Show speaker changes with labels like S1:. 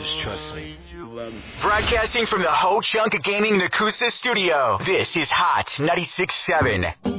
S1: Just trust me.
S2: Broadcasting from the Ho Chunk Gaming Nakusa studio, this is Hot 96.7.